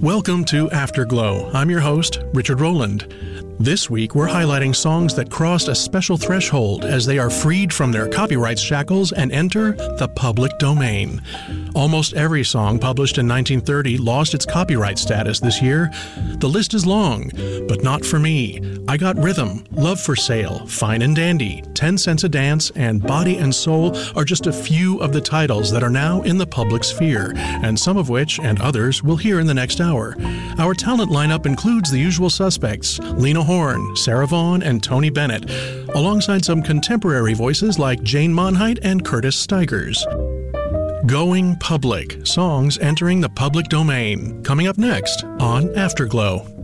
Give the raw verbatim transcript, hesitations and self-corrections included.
Welcome to Afterglow. I'm your host, Richard Rowland. This week, we're highlighting songs that crossed a special threshold as they are freed from their copyright shackles and enter the public domain. Almost every song published in nineteen thirty lost its copyright status this year. The list is long, but not for me. I Got Rhythm, Love for Sale, Fine and Dandy, Ten Cents a Dance, and Body and Soul are just a few of the titles that are now in the public sphere, and some of which, and others, we'll hear in the next hour. Our talent lineup includes the usual suspects, Lena Horne, Sarah Vaughan, and Tony Bennett, alongside some contemporary voices like Jane Monheit and Curtis Stigers. Going Public, songs entering the public domain, coming up next on Afterglow.